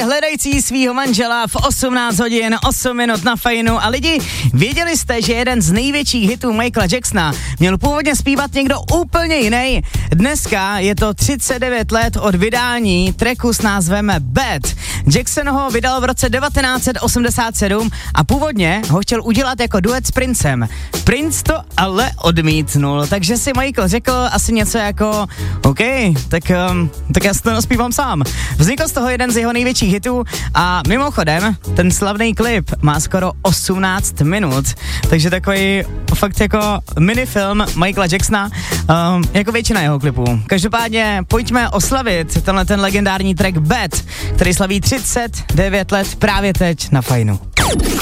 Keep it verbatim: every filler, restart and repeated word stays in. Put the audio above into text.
hledající svýho manžela v osmnáct hodin osm minut na Fajnu. A lidi, věděli jste, že jeden z největších hitů Michaela Jacksona měl původně zpívat někdo úplně jiný? Dneska je to třicet devět let od vydání tracku s názvem Bad. Jackson ho vydal v roce devatenáct set osmdesát sedm a původně ho chtěl udělat jako duet s Princem. Prince to ale odmítnul, takže si Michael řekl asi něco jako OK, tak, um, tak já si to naspívám sám. Vznikl z toho jeden z jeho největších hitů a mimochodem, ten slavný klip má skoro osmnáct minut, takže takový fakt jako minifilm Michaela Jacksona, um, jako většina jeho klipů. Každopádně pojďme oslavit tenhle ten legendární track Bad, který slaví třicet devět let právě teď na Fajnu.